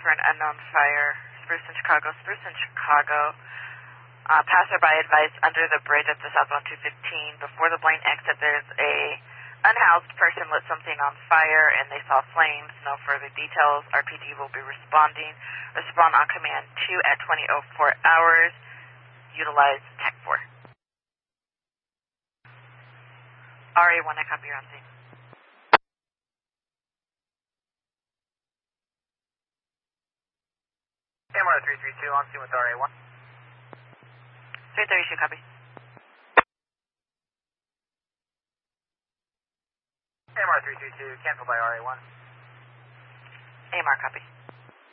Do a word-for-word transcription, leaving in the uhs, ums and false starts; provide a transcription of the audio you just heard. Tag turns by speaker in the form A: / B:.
A: for an unknown fire. Spruce in Chicago. Spruce in Chicago. Uh, passerby advised under the bridge at the southbound two fifteen. Before the Blaine exit, there's a unhoused person lit something on fire, and they saw flames. No further details. R P D will be responding. Respond on command two at twenty oh four hours. Utilize Tech four. R A one, I copy you on scene.
B: M R three three two on scene with R A one.
A: three thirty-two, copy.
B: M R three three two, cancel by R A one.
A: A M R, copy.